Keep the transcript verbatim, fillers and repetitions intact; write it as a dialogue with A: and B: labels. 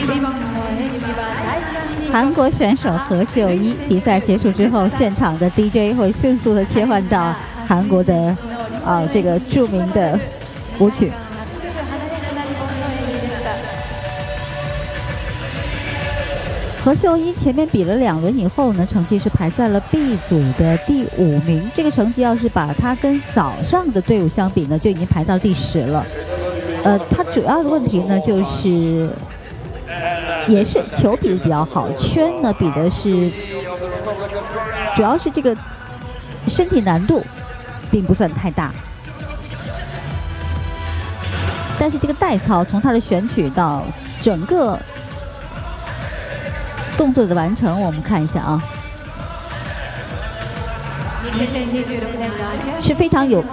A: 韩国选手何秀一，比赛结束之后，现场的 D J 会迅速的切换到韩国的啊这个著名的舞曲。何秀一前面比了两轮以后呢，成绩是排在了 B 组的第五名。这个成绩要是把他跟早上的队伍相比呢，就已经排到第十了。呃，他主要的问题呢，就是也是球比的比较好，圈呢比的是，主要是这个身体难度并不算太大。但是这个代操从他的选曲到整个动作的完成，我们看一下啊，是非常有